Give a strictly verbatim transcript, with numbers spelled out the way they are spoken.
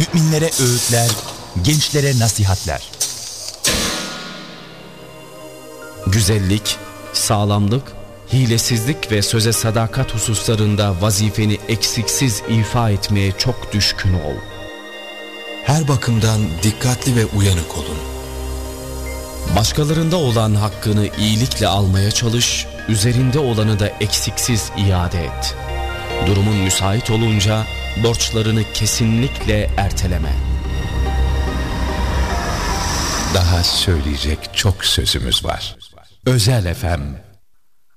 müminlere öğütler, gençlere nasihatler. Güzellik, sağlamlık, hilesizlik ve söze sadakat hususlarında vazifeni eksiksiz ifa etmeye çok düşkün ol. Her bakımdan dikkatli ve uyanık olun. Başkalarında olan hakkını iyilikle almaya çalış, üzerinde olanı da eksiksiz iade et. Durumun müsait olunca borçlarını kesinlikle erteleme. Daha söyleyecek çok sözümüz var. Özel F M